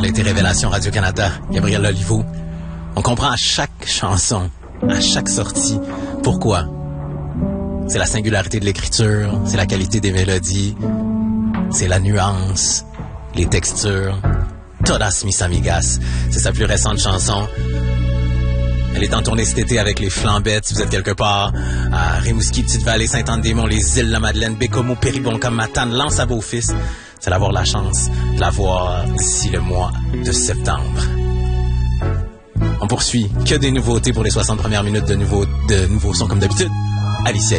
été Révélation Radio-Canada, Gabriel Oliveau. On comprend à chaque chanson, à chaque sortie, pourquoi. C'est la singularité de l'écriture, c'est la qualité des mélodies, c'est la nuance, les textures. Todas mis amigas, c'est sa plus récente chanson. Elle est en tournée cet été avec les Flambettes. Si vous êtes quelque part à Rimouski, Petite-Vallée, Saint-Anne-des-Monts, les îles, la Madeleine, Bécomo, Péribon, comme Matane, lance à vos fils. C'est d'avoir la chance de la voir d'ici le mois de septembre. On poursuit. Que des nouveautés pour les 60 premières minutes de nouveaux sons comme d'habitude. Alicia.